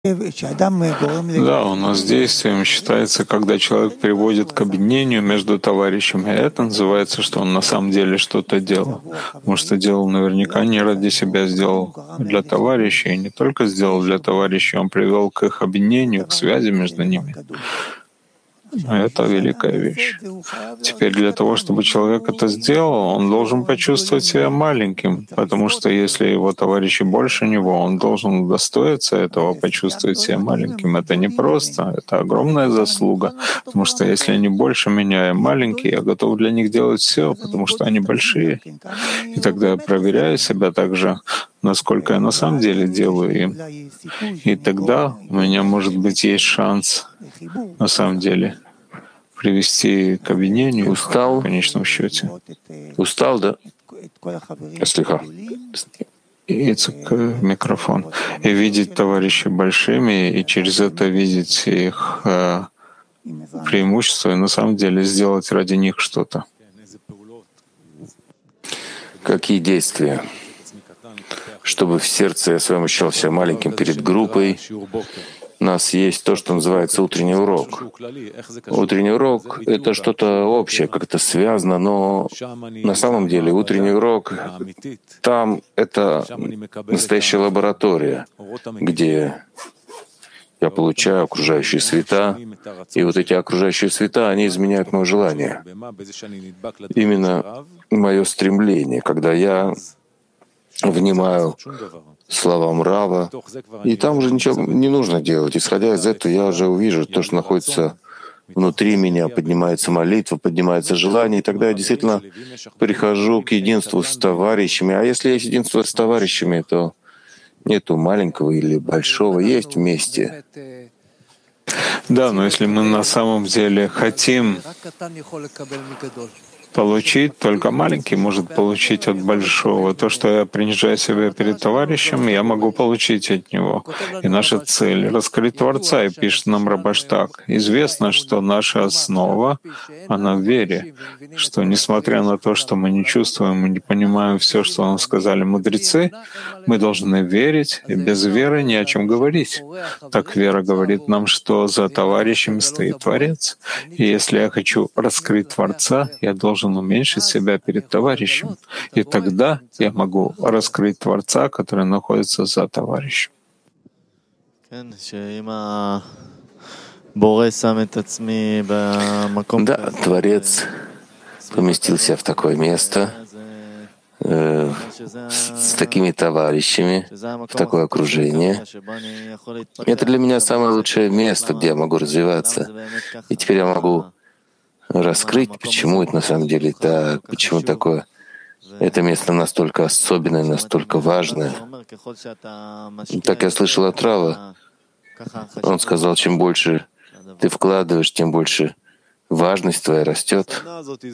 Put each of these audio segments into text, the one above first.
Да, у нас действием считается, когда человек приводит к объединению между товарищами. Это называется, что он на самом деле что-то делал. Потому что делал наверняка не ради себя, сделал для товарищей. И не только сделал для товарищей, он привел к их объединению, к связи между ними. Это великая вещь. Теперь для того, чтобы человек это сделал, он должен почувствовать себя маленьким, потому что если его товарищи больше него, он должен удостоиться этого, почувствовать себя маленьким. Это не просто, это огромная заслуга, потому что если они больше меня, я маленький, я готов для них делать все, потому что они большие. И тогда я проверяю себя также, насколько я на самом деле делаю им. И тогда у меня, может быть, есть шанс на самом деле привести к объединению в конечном счете. Устал, да? Слегка. Ицек, микрофон. И видеть товарищей большими, и через это видеть их преимущества, и на самом деле сделать ради них что-то. Какие действия? Чтобы в сердце я своем ощущал себя маленьким перед группой, у нас есть то, что называется утренний урок. Утренний урок — это что-то общее, как-то связано, но на самом деле утренний урок там — это настоящая лаборатория, где я получаю окружающие света, и вот эти окружающие света, они изменяют мое желание. Именно мое стремление, когда я внимаю словам Рава, и там уже ничего не нужно делать. Исходя из этого, я уже увижу то, что находится внутри меня, поднимается молитва, поднимается желание, и тогда я действительно прихожу к единству с товарищами. А если есть единство с товарищами, то нету маленького или большого, есть вместе. Да, но если мы на самом деле хотим получить, только маленький может получить от большого. То, что я принижаю себя перед товарищем, я могу получить от него. И наша цель — раскрыть Творца, и пишет нам Рабаштак. Известно, что наша основа, она в вере, что несмотря на то, что мы не чувствуем и не понимаем все, что нам сказали мудрецы, мы должны верить, и без веры не о чем говорить. Так вера говорит нам, что за товарищем стоит Творец. И если я хочу раскрыть Творца, я должен уменьшить себя перед товарищем. И тогда я могу раскрыть Творца, который находится за товарищем. Да, Творец поместился в такое место, с такими товарищами, в такое окружение. Это для меня самое лучшее место, где я могу развиваться. И теперь я могу раскрыть, почему это на самом деле так, почему такое. Это место настолько особенное, настолько важное. Так я слышал от Рава. Он сказал, чем больше ты вкладываешь, тем больше важность твоя растет.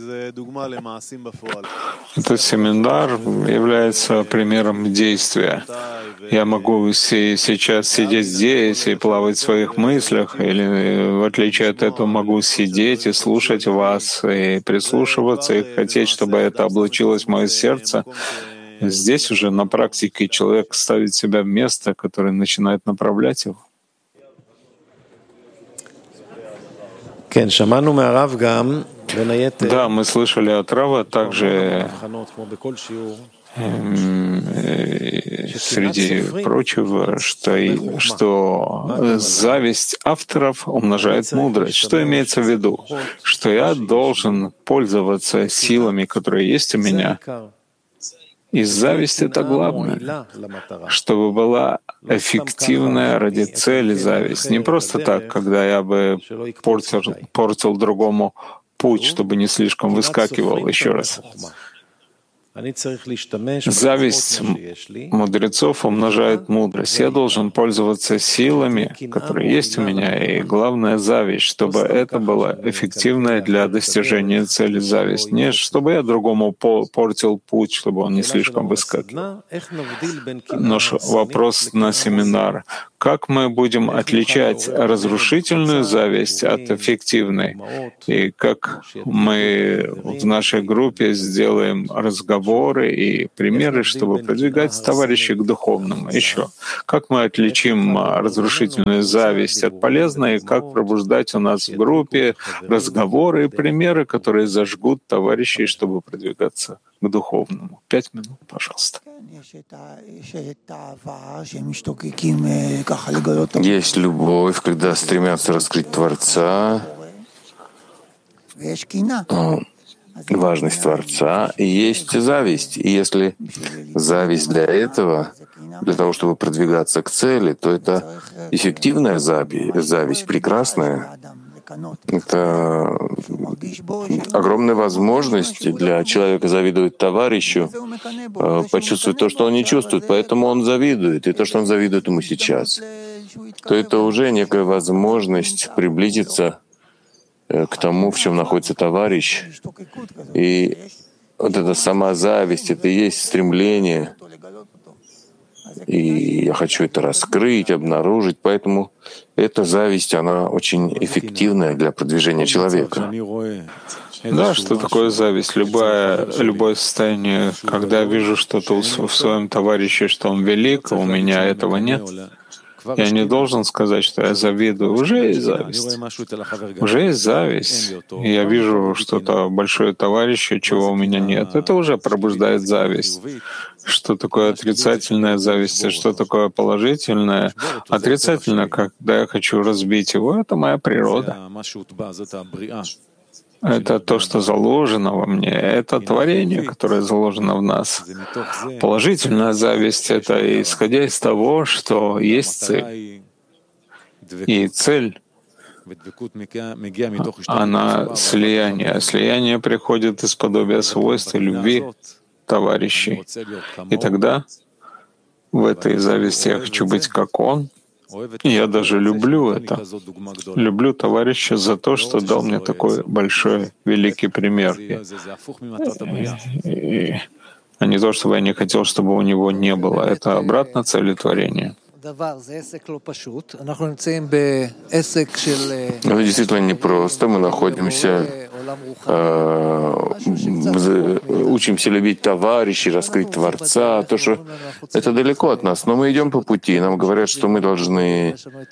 Этот семинар является примером действия. Я могу сейчас сидеть здесь и плавать в своих мыслях, или в отличие от этого могу сидеть и слушать вас, и прислушиваться, и хотеть, чтобы это облачилось в мое сердце. Здесь уже на практике человек ставит себя в место, которое начинает направлять его. Да, мы слышали от Рава также среди прочего, что зависть авторов умножает мудрость. Что имеется в виду? Что я должен пользоваться силами, которые есть у меня. И зависть — это главное, чтобы была эффективная ради цели зависть. Не просто так, когда я бы портил другому путь, чтобы не слишком выскакивал. Еще раз. Зависть мудрецов умножает мудрость. Я должен пользоваться силами, которые есть у меня, и главное — зависть, чтобы это было эффективное для достижения цели зависть. Не чтобы я другому портил путь, чтобы он не слишком выскакивал. Но вопрос на семинар. Как мы будем отличать разрушительную зависть от эффективной? И как мы в нашей группе сделаем разговоры и примеры, чтобы продвигать товарищей к духовному? Еще. Как мы отличим разрушительную зависть от полезной? И как пробуждать у нас в группе разговоры и примеры, которые зажгут товарищей, чтобы продвигаться к духовному? 5 минут, пожалуйста. Есть любовь, когда стремятся раскрыть Творца, важность Творца, и есть зависть. И если зависть для этого, для того, чтобы продвигаться к цели, то это эффективная зависть, прекрасная. Это огромная возможность для человека завидовать товарищу, почувствовать то, что он не чувствует, поэтому он завидует, и то, что он завидует ему сейчас, то это уже некая возможность приблизиться к тому, в чем находится товарищ. И вот эта сама зависть, это и есть стремление. И я хочу это раскрыть, обнаружить, поэтому эта зависть, она очень эффективная для продвижения человека. Да, что такое зависть? Любое состояние, когда я вижу что-то в своем товарище, что он велик, а у меня этого нет, я не должен сказать, что я завидую. Уже есть зависть. Уже есть зависть. И я вижу что-то большое товарища, чего у меня нет. Это уже пробуждает зависть. Что такое отрицательная зависть, и что такое положительная? Отрицательная, когда я хочу разбить его, это моя природа. Это то, что заложено во мне, это творение, которое заложено в нас. Положительная зависть — это исходя из того, что есть цель. И цель, она слияние. Слияние приходит из подобия свойств и любви товарищей. И тогда в этой зависти я хочу быть как он. И я даже люблю это. Люблю товарища за то, что дал мне такой большой, великий пример. А не то, чтобы я не хотел, чтобы у него не было. Это обратно цели творения. Это действительно непросто. Мы находимся, учимся любить товарищей, раскрыть Творца. То, что это далеко от нас, но мы идем по пути. Нам говорят, что мы должны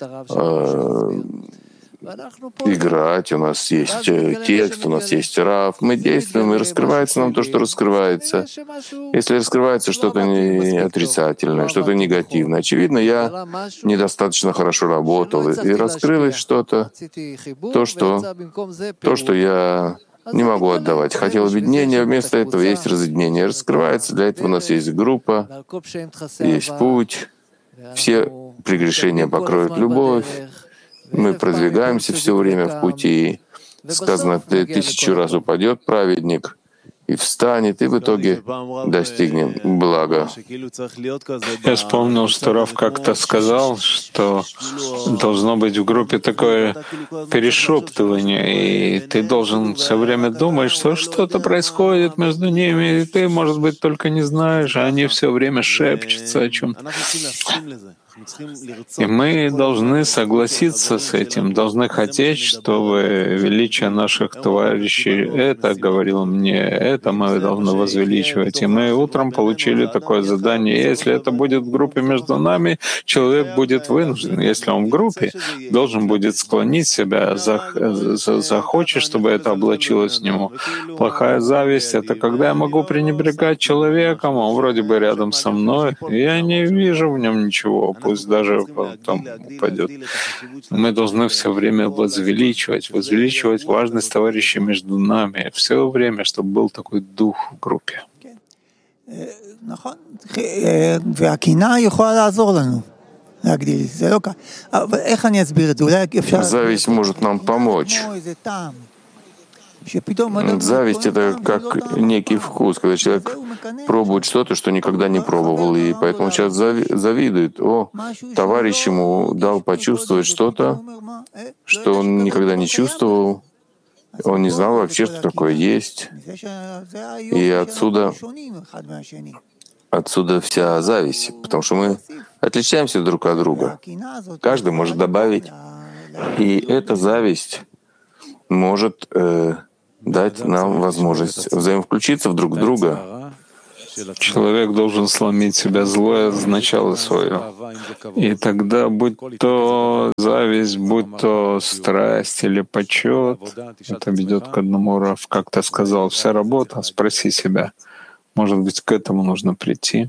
играть, у нас есть текст, у нас есть рав, мы действуем, и раскрывается нам то, что раскрывается. Если раскрывается что-то отрицательное, что-то негативное, очевидно, я недостаточно хорошо работал, и раскрылось что-то, то, что я не могу отдавать. Хотел объединения, вместо этого есть разъединение. Раскрывается, для этого у нас есть группа, есть путь, все прегрешения покроют любовь. Мы продвигаемся все время в пути. Сказано, 1000 раз упадет праведник и встанет, и в итоге достигнем блага. Я вспомнил, что Рав как-то сказал, что должно быть в группе такое перешептывание, и ты должен все время думать, что что-то происходит между ними, и ты, может быть, только не знаешь, а они все время шепчутся о чем-то. И мы должны согласиться с этим, должны хотеть, чтобы величие наших товарищей, это говорил мне, это мы должны возвеличивать. И мы утром получили такое задание. Если это будет в группе между нами, человек будет вынужден, если он в группе, должен будет склонить себя, захочет, чтобы это облачилось в него. Плохая зависть — это когда я могу пренебрегать человеком, он вроде бы рядом со мной, и я не вижу в нем ничего, пусть даже там упадет. Мы должны все время возвеличивать важность товарищей между нами, все время, чтобы был такой дух в группе. Зависть может нам помочь. Зависть — это как некий вкус, когда человек пробует что-то, что никогда не пробовал, и поэтому сейчас завидует. О, товарищ ему дал почувствовать что-то, что он никогда не чувствовал, он не знал вообще, что такое есть. И отсюда Отсюда вся зависть, потому что мы отличаемся друг от друга. Каждый может добавить, и эта зависть может дать нам возможность взаимовключиться в друг друга. Человек должен сломить себя злое с начала свое. И тогда, будь то зависть, будь то страсть или почет, это ведет к одному, Рав как-то сказал, вся работа, спроси себя, может быть, к этому нужно прийти.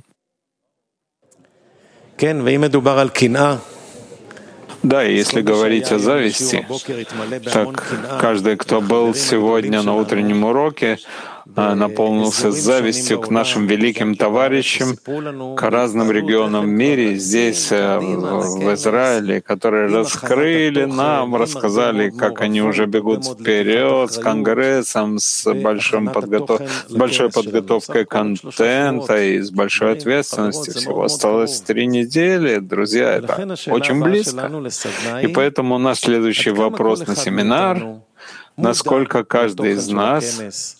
Да, и если говорить о зависти, так каждый, кто был сегодня на утреннем уроке, наполнился завистью к нашим великим товарищам, к разным регионам в мире, здесь, в Израиле, которые раскрыли нам, рассказали, как они уже бегут вперед с Конгрессом, с большой подготовкой контента и с большой ответственностью. Всего осталось 3 недели, друзья, это очень близко. И поэтому наш следующий вопрос на семинар — насколько каждый из нас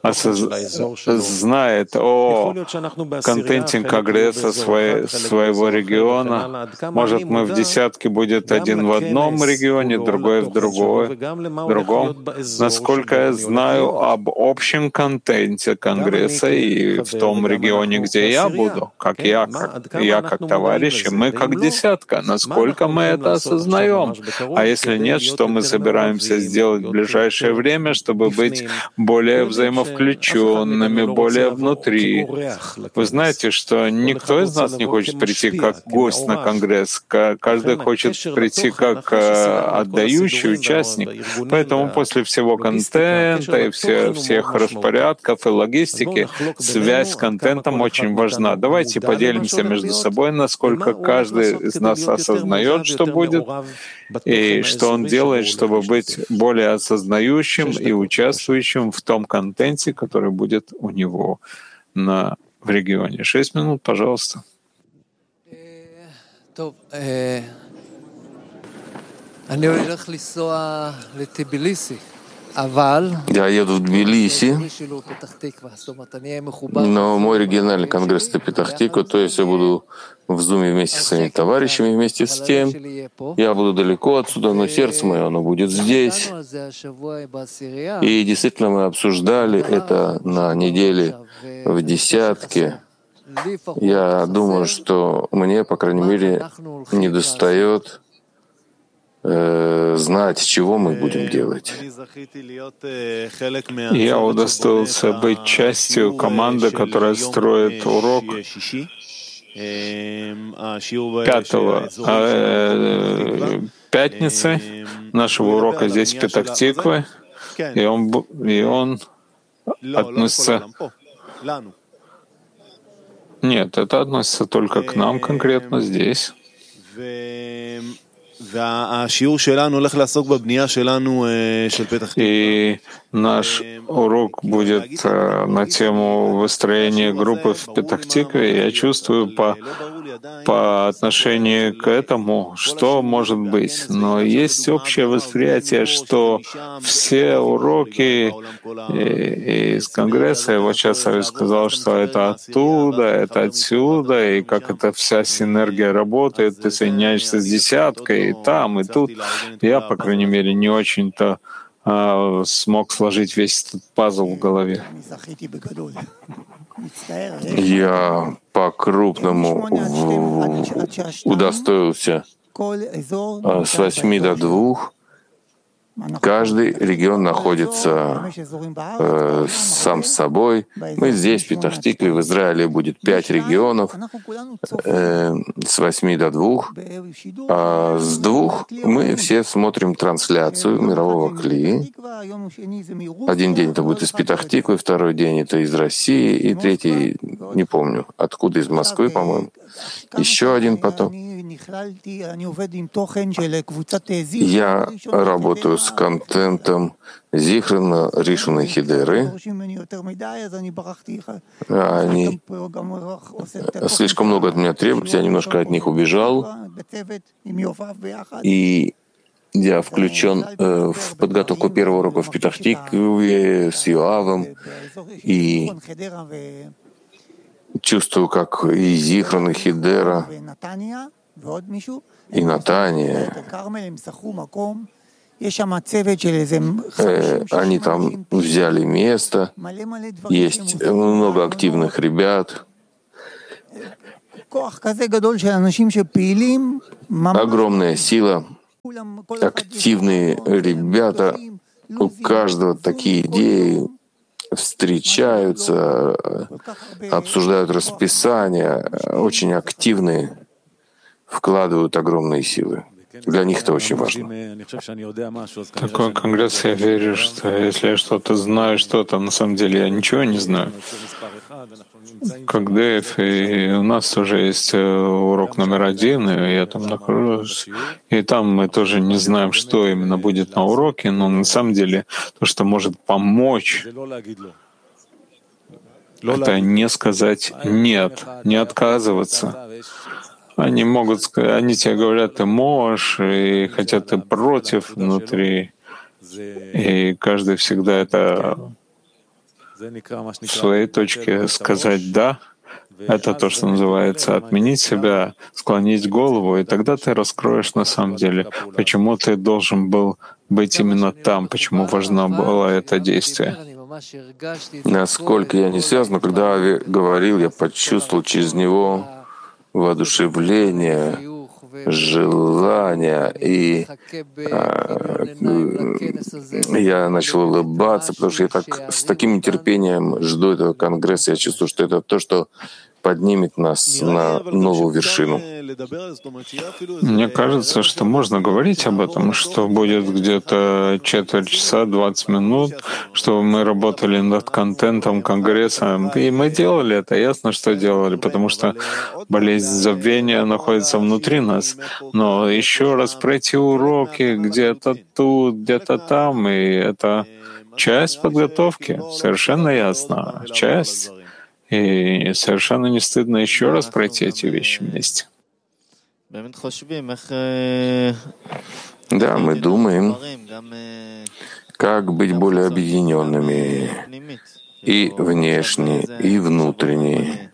знает о контенте Конгресса своего региона. Может, мы в десятке будет один в одном регионе, другой в другом. Насколько я знаю об общем контенте Конгресса и в том регионе, где я буду, как товарищ, и мы как десятка. Насколько мы это осознаем? А если нет, что мы собираемся сделать в ближайшее время, чтобы быть более взаимовключенными, более внутри. Вы знаете, что никто из нас не хочет прийти как гость на Конгресс. Каждый хочет прийти как отдающий участник. Поэтому после всего контента и всех распорядков и логистики связь с контентом очень важна. Давайте поделимся между собой, насколько каждый из нас осознает, что будет, и что он делает, чтобы быть более осознающим и участвующим в том контенте, который будет у него в регионе. 6 минут, пожалуйста. Я еду в Тбилиси, но мой региональный конгресс — это Петах-Тиква, то есть я буду в Зуме вместе с своими товарищами, вместе с тем. Я буду далеко отсюда, но сердце мое, оно будет здесь. И действительно мы обсуждали это на неделе в десятке. Я думаю, что мне, по крайней мере, недостает знать, чего мы будем делать. Я удостоился быть частью команды, которая строит урок 5 нашего урока здесь, в Петах-Тикве, и он относится... Нет, это относится только к нам конкретно здесь. И наш урок будет на тему выстроения группы в Петах-Тикве. Я чувствую по отношению к этому, что может быть. Но есть общее восприятие, что все уроки из Конгресса, я вот сейчас сказал, что это оттуда, это отсюда, и как эта вся синергия работает, ты соединяешься с десяткой, и там, и тут. Я, по крайней мере, не очень-то смог сложить весь этот пазл в голове. Я по-крупному удостоился с 8 до 2. Каждый регион находится сам с собой. Мы здесь, в Петах-Тикве, в Израиле будет 5 регионов с 8 до 2. А с 2 мы все смотрим трансляцию мирового Кли. Один день это будет из Петах-Тиквы, второй день это из России, и третий, не помню, откуда, из Москвы, по-моему. Еще один потом. Я работаю с контентом Зихрана, Ришона и Хидеры. Они слишком много от меня требуют, я немножко от них убежал. И я включен в подготовку первого урока в Петах-Тикве с Йоавом. И чувствую, как и Зихрон, и Хидера, и Натания, они там взяли место, есть много активных ребят, огромная сила, активные ребята, у каждого такие идеи, встречаются, обсуждают расписание, очень активные, вкладывают огромные силы. Для них это очень важно. Такой конгресс, я верю, что если я что-то знаю, что-то, на самом деле я ничего не знаю. Как ДФ, и у нас тоже есть урок номер 1, и я там нахожусь. И там мы тоже не знаем, что именно будет на уроке, но на самом деле то, что может помочь, это не сказать «нет», не отказываться. Они могут сказать, они тебе говорят, ты можешь, и хотя ты против внутри. И каждый всегда это в своей точке сказать «да». Это то, что называется отменить себя, склонить голову, и тогда ты раскроешь на самом деле, почему ты должен был быть именно там, почему важно было это действие. Насколько я не связан, когда Ави говорил, я почувствовал через него воодушевление, желание, и я начал улыбаться, потому что я с таким нетерпением жду этого конгресса. Я чувствую, что это то, что поднимет нас на новую вершину. Мне кажется, что можно говорить об этом, что будет где-то четверть часа, 20 минут, чтобы мы работали над контентом конгресса. И мы делали это, ясно, что делали, потому что болезнь забвения находится внутри нас. Но еще раз пройти уроки где-то тут, где-то там, и это часть подготовки, совершенно ясно, часть. И совершенно не стыдно еще раз пройти эти вещи вместе. Да, мы думаем, как быть более объединенными и внешне, и внутренне.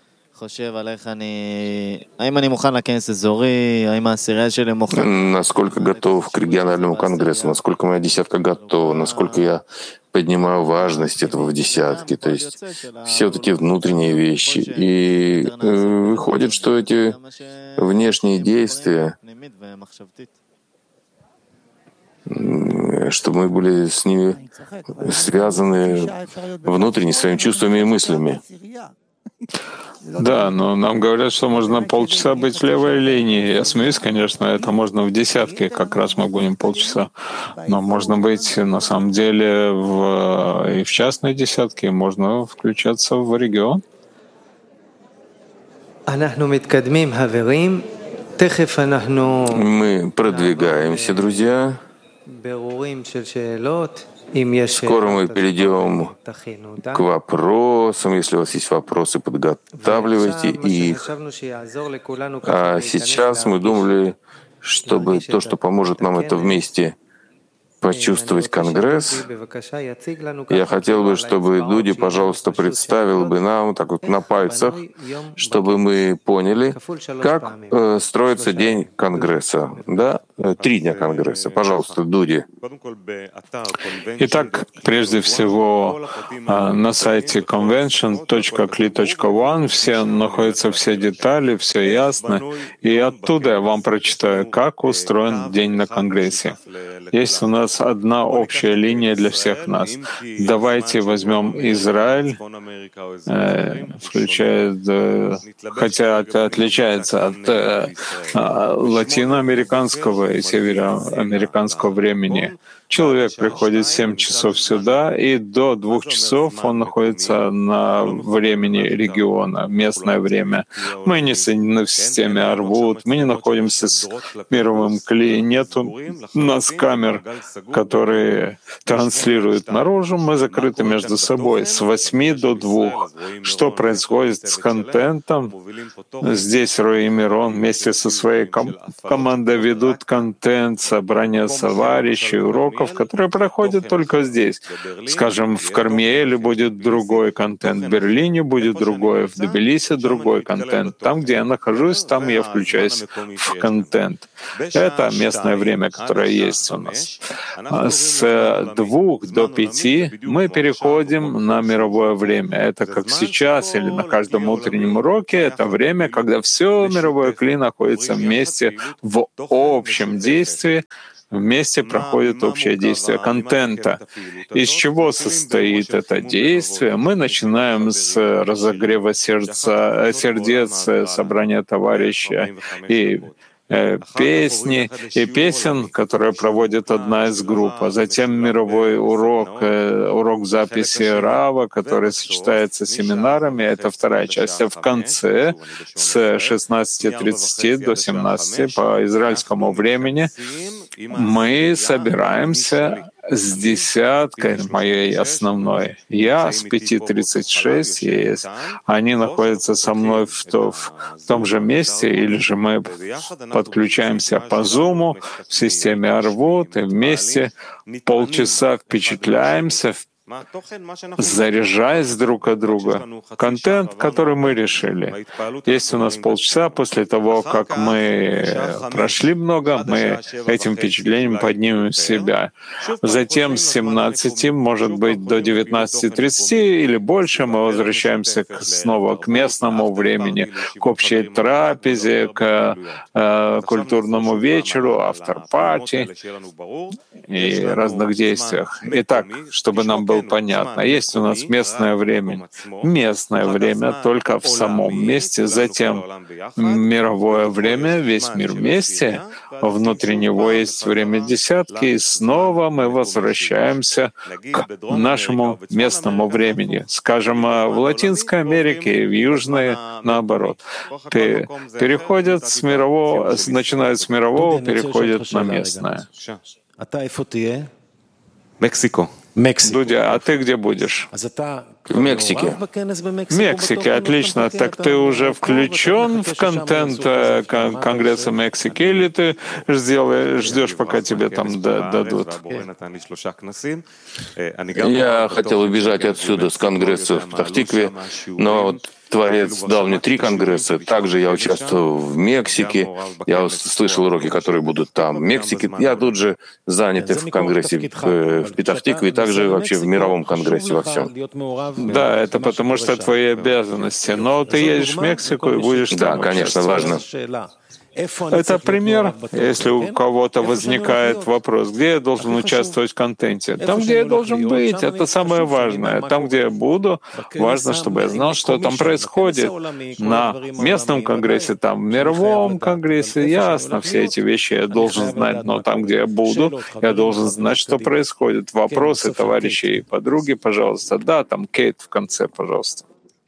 Насколько готов к региональному конгрессу, насколько моя десятка готова, насколько я поднимаю важность этого в десятке, то есть все вот эти внутренние вещи. И выходит, что эти внешние действия, чтобы мы были с ними связаны внутренне, своими чувствами и мыслями. Да, но нам говорят, что можно полчаса быть в левой линии. Я смеюсь, конечно, это можно в десятке, как раз мы будем полчаса. Но можно быть на самом деле и в частной десятке, можно включаться в регион. Мы продвигаемся, друзья. Скоро мы перейдем к вопросам. Если у вас есть вопросы, подготавливайте их. А сейчас мы думали, чтобы то, что поможет нам это вместе почувствовать конгресс, я хотел бы, чтобы Дуди, пожалуйста, представил бы нам так вот на пальцах, чтобы мы поняли, как строится день конгресса. Да? 3 дня конгресса. Пожалуйста, Дуди. Итак, прежде всего, на сайте convention.cli.one находятся все детали, все ясно. И оттуда я вам прочитаю, как устроен день на конгрессе. Есть у нас одна общая линия для всех нас. Давайте возьмем Израиль, хотя это отличается от латиноамериканского и североамериканского времени. Человек приходит в 7 часов сюда, и до 2 часов он находится на времени региона, местное время. Мы не соединены в системе Арвут, мы не находимся с мировым Кли, нет у нас камер которые транслируют наружу, мы закрыты между собой с 8 до 2. Что происходит с контентом? Здесь Рой и Мирон вместе со своей командой ведут контент, собрание товарищей, уроков, которые проходят только здесь. Скажем, в Кармиэле будет другой контент, в Берлине будет другой, в Тбилиси другой контент. Там, где я нахожусь, там я включаюсь в контент. Это местное время, которое есть у нас. С 2 до 5 мы переходим на мировое время. Это как сейчас или на каждом утреннем уроке. Это время, когда все мировое кли находится вместе в общем действии, вместе проходит общее действие контента. Из чего состоит это действие? Мы начинаем с разогрева сердец, собрания товарища и песни и песен, которые проводит одна из групп, а затем мировой урок записи Рава, который сочетается с семинарами, это вторая часть. А в конце с 16:30 до 17 по израильскому времени мы собираемся с десяткой моей основной. Я с 5:36 есть. Они находятся со мной в том же месте, или же мы подключаемся по Зуму в системе Арвут и вместе полчаса впечатляемся, заряжаясь друг от друга. Контент, который мы решили. Есть у нас полчаса после того, как мы прошли много, мы этим впечатлением поднимем себя. Затем с 17, может быть, до 19:30 или больше мы возвращаемся снова к местному времени, к общей трапезе, к культурному вечеру, автор-пати и разных действиях. Итак, чтобы нам было понятно. Есть у нас местное время. Местное время только в самом месте, затем мировое время, весь мир вместе, внутри него есть время десятки, и снова мы возвращаемся к нашему местному времени. Скажем, в Латинской Америке, в Южной, наоборот. Переходят с мирового, начинают с мирового, переходят на местное. Мексико. Дудя, а ты где будешь? В Мексике. В Мексике, отлично. Так ты уже включен в контент Конгресса Мексики, или ты ждешь, пока тебе там дадут? Я хотел убежать отсюда с Конгресса в Петах-Тикве, но вот Творец дал мне 3 конгресса. Также я участвовал в Мексике. Я слышал уроки, которые будут там в Мексике. Я тут же занят в конгрессе в Петах-Тикве и также вообще в мировом конгрессе во всем. Да, это потому что твои обязанности. Но ты едешь в Мексику и будешь там. Да, конечно, важно. Это пример, если у кого-то возникает вопрос, где я должен участвовать в контенте. Там, где я должен быть, это самое важное. Там, где я буду, важно, чтобы я знал, что там происходит. На местном конгрессе, там, в мировом конгрессе, ясно, все эти вещи я должен знать, но там, где я буду, я должен знать, что происходит. Вопросы, товарищи и подруги, пожалуйста. Да, там Кейт в конце, пожалуйста.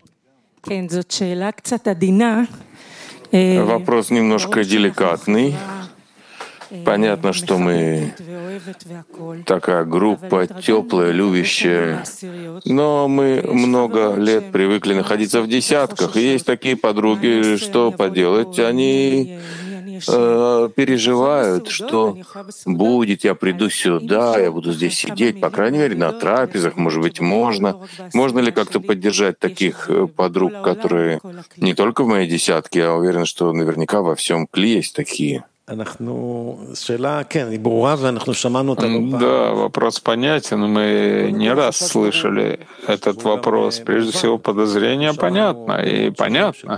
Вопрос немножко деликатный. Понятно, что мы такая группа теплая, любящая, но мы много лет привыкли находиться в десятках. И есть такие подруги, что поделать, они переживают, что будет, я приду сюда, я буду здесь сидеть, по крайней мере, на трапезах, может быть, можно. Можно ли как-то поддержать таких подруг, которые не только в моей десятке, я уверен, что наверняка во всем кли есть такие? Да, вопрос понятен. Мы не раз слышали этот вопрос. Прежде всего, подозрение понятно. И понятно,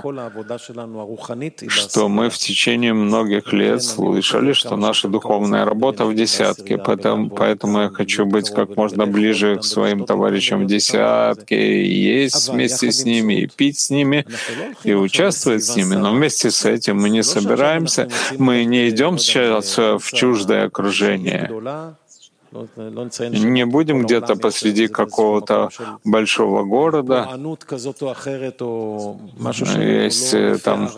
что мы в течение многих лет слышали, что наша духовная работа в десятке. Поэтому я хочу быть как можно ближе к своим товарищам в десятке, и есть вместе с ними, и пить с ними, и участвовать с ними. Но вместе с этим мы не собираемся, мы не идем сейчас в чуждое окружение. Не будем где-то посреди какого-то большого города. Есть там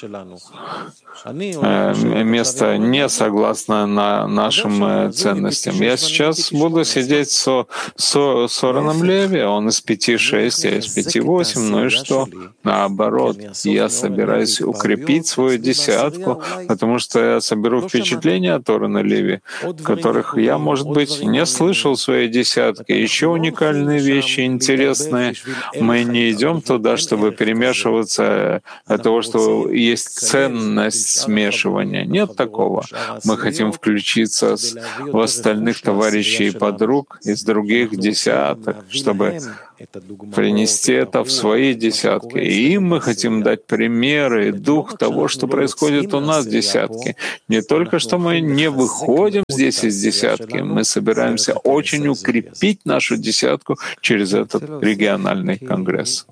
место не согласно нашим ценностям. Я сейчас буду сидеть с Ораном Леви, он из 5.6, я из 5.8, ну и что? Наоборот, я собираюсь укрепить свою десятку, потому что я соберу впечатления от Орана Леви, которых я, может быть, не слышал в своей десятке. Еще уникальные вещи, интересные. Мы не идем туда, чтобы перемешиваться от того, что есть ценность смешивания. Нет такого. Мы хотим включиться в остальных товарищей и подруг из других десяток, чтобы принести это в свои десятки. И им мы хотим дать примеры и дух того, что происходит у нас в десятке. Не только что мы не выходим здесь из десятки, мы собираемся очень укрепить нашу десятку через этот региональный конгресс.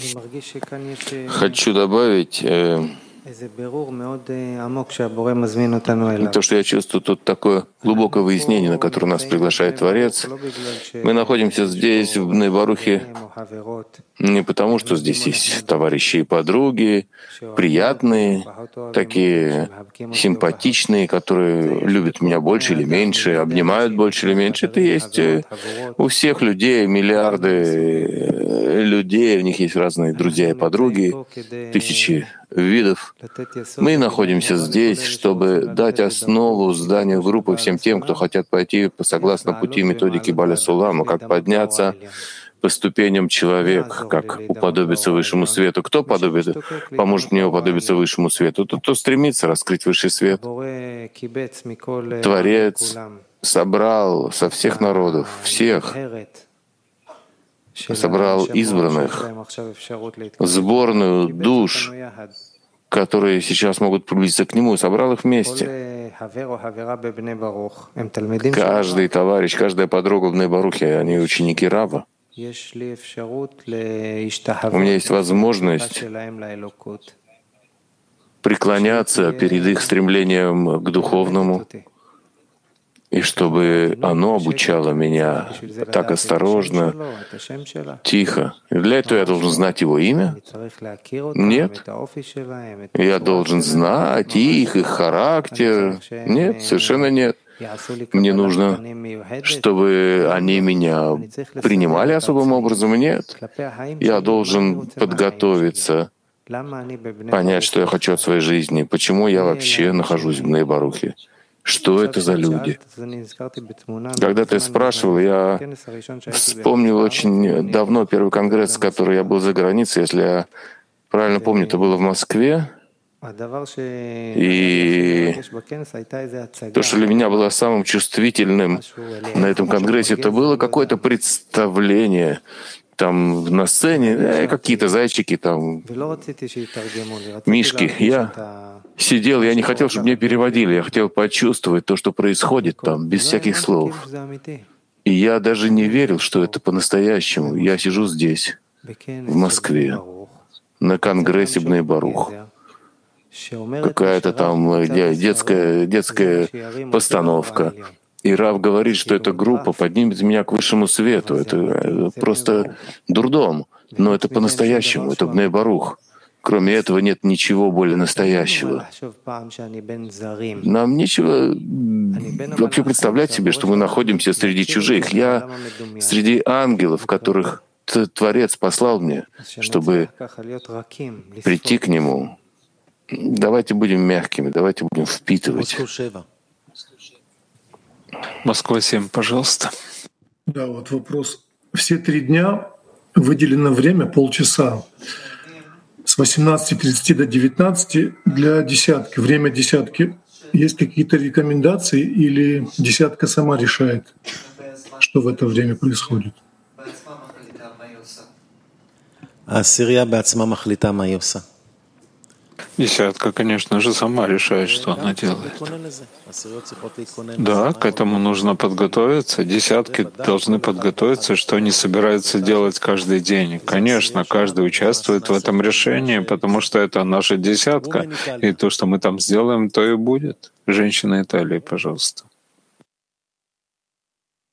Хочу добавить то, что я чувствую, тут такое глубокое выяснение, на которое нас приглашает Творец. Мы находимся здесь, в Бней-Барухе, не потому, что здесь есть товарищи и подруги, приятные, такие симпатичные, которые любят меня больше или меньше, обнимают больше или меньше. Это есть у всех людей, миллиарды людей, у них есть разные друзья и подруги, тысячи видов. Мы находимся здесь, чтобы дать основу зданию группы всем тем, кто хотят пойти согласно пути методики Баля Сулама, как подняться по ступеням человек, как уподобиться высшему свету. Кто поможет мне уподобиться высшему свету? Тот, кто стремится раскрыть высший свет. Творец собрал со всех народов, всех, собрал избранных, сборную душ, которые сейчас могут приблизиться к Нему, собрал их вместе. Каждый товарищ, каждая подруга в Бней-Барухе, они ученики Рава. У меня есть возможность преклоняться перед их стремлением к духовному, и чтобы оно обучало меня так осторожно, тихо. И для этого я должен знать его имя? Нет. Я должен знать их характер? Нет, совершенно нет. Мне нужно, чтобы они меня принимали особым образом? Нет. Я должен подготовиться, понять, что я хочу от своей жизни, почему я вообще нахожусь в Бней-Барухе. Что это за люди? Когда ты спрашивал, я вспомнил очень давно первый конгресс, который я был за границей, если я правильно помню, это было в Москве. И то, что для меня было самым чувствительным на этом конгрессе, это было какое-то представление. Там на сцене какие-то зайчики, там мишки. Я сидел, я не хотел, чтобы мне переводили. Я хотел почувствовать то, что происходит там, без всяких слов. И я даже не верил, что это по-настоящему. Я сижу здесь, в Москве, на конгрессе Бней-Барух. Какая-то там детская постановка. И Рав говорит, что эта группа поднимет меня к высшему свету. Это просто дурдом. Но это по-настоящему, это Бней-Барух. Кроме этого нет ничего более настоящего. Нам нечего вообще представлять себе, что мы находимся среди чужих. Я среди ангелов, которых Творец послал мне, чтобы прийти к Нему. Давайте будем мягкими, давайте будем впитывать. Москва 7, пожалуйста. Да, вот вопрос. Все 3 дня выделено время полчаса. С 18:30 до 19 для десятки. Время десятки. Есть какие-то рекомендации или десятка сама решает, что в это время происходит? Десятка, конечно же, сама решает, что она делает. Да, к этому нужно подготовиться. Десятки должны подготовиться, что они собираются делать каждый день. Конечно, каждый участвует в этом решении, потому что это наша десятка, и то, что мы там сделаем, то и будет. Женщина Италии, пожалуйста.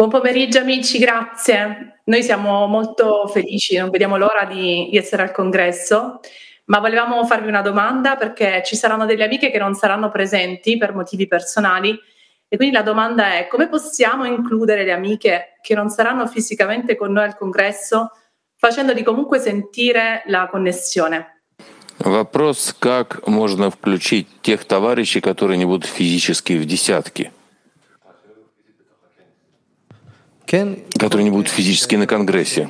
Buon pomeriggio amici, grazie. Noi siamo molto felici, non vediamo l'ora di essere al congresso, ma volevamo farvi una domanda perché ci saranno delle amiche che non saranno presenti per motivi personali e quindi la domanda è: come possiamo includere le amiche che non saranno fisicamente con noi al congresso, facendoli comunque sentire la connessione? Вопрос, как можно включить тех товарищей, которые не будут физически в десятке, которые не будут физически на Конгрессе.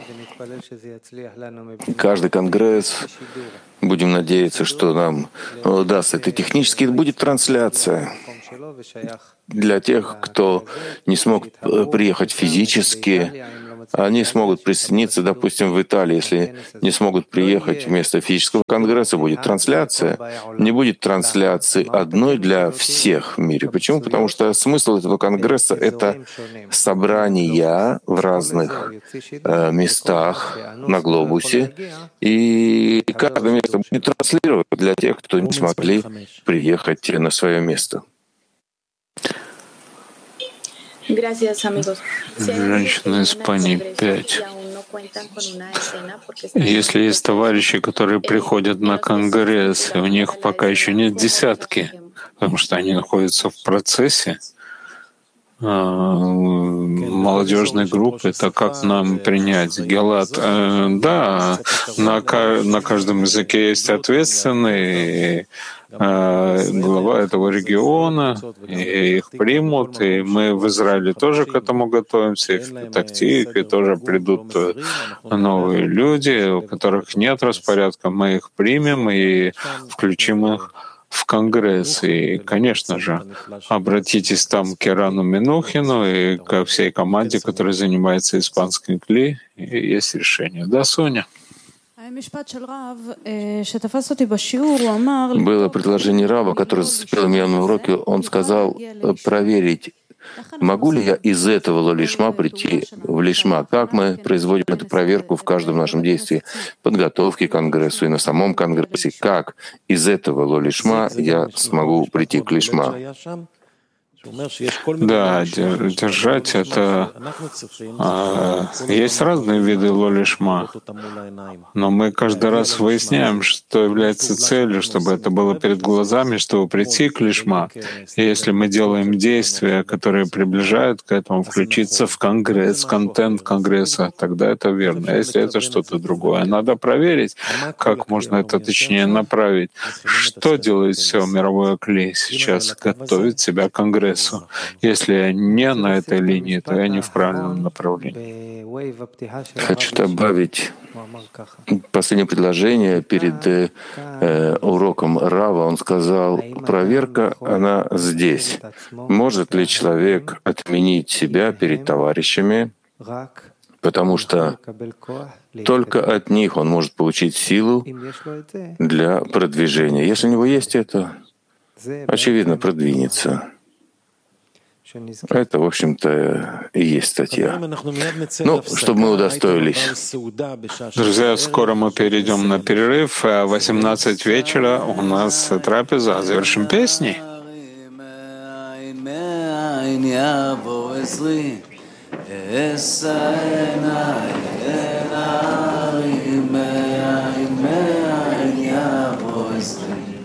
Каждый Конгресс, будем надеяться, что нам удастся это технически, будет трансляция для тех, кто не смог приехать физически. Они смогут присоединиться, допустим, в Италии. Если не смогут приехать вместо физического конгресса, будет трансляция. Не будет трансляции одной для всех в мире. Почему? Потому что смысл этого конгресса — это собрания в разных местах на глобусе. И каждое место будет транслировать для тех, кто не смогли приехать на свое место. Женщина из Испании 5. Если есть товарищи, которые приходят на конгресс, и у них пока еще нет десятки, потому что они находятся в процессе молодежной группы, то как нам принять? Гелат, да, на каждом языке есть ответственный глава этого региона, и их примут, и мы в Израиле тоже к этому готовимся, и в Тактике тоже придут новые люди, у которых нет распорядка, мы их примем и включим их в Конгресс. И, конечно же, обратитесь там к Ирану Минухину и ко всей команде, которая занимается испанским кли, и есть решение. Да, Соня? Было предложение Рава, который зацепил меня на уроке. Он сказал проверить, могу ли я из этого лолишма прийти в лишма. Как мы производим эту проверку в каждом нашем действии, подготовке к конгрессу и на самом конгрессе. Как из этого лолишма я смогу прийти к лишма? Да, держать это... Есть разные виды лолишма, но мы каждый раз выясняем, что является целью, чтобы это было перед глазами, чтобы прийти к лишма. И если мы делаем действия, которые приближают к этому, включиться в конгресс, контент конгресса, тогда это верно. А если это что-то другое, надо проверить, как можно это точнее направить. Что делает все мировое кли сейчас? Готовит себя к конгрессу. Если я не на этой линии, то я не в правильном направлении. Хочу добавить последнее предложение перед уроком Рава. Он сказал, проверка, она здесь. Может ли человек отменить себя перед товарищами, потому что только от них он может получить силу для продвижения. Если у него есть это, очевидно, продвинется. Это, в общем-то, и есть статья. Ну, чтобы мы удостоились. Друзья, скоро мы перейдем на перерыв. В 18 вечера у нас трапеза. Завершим песней. Esra